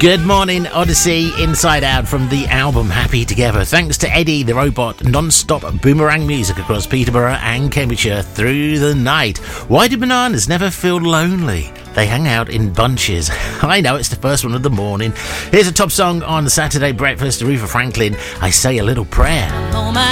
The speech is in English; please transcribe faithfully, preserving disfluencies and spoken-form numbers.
Good morning, Odyssey, Inside Out from the album Happy Together. Thanks to Eddie the Robot, non-stop boomerang music across Peterborough and Cambridgeshire through the night. Why do bananas never feel lonely? They hang out in bunches. I know, it's the first one of the morning. Here's a top song on Saturday Breakfast, Aretha Franklin, I Say a Little Prayer.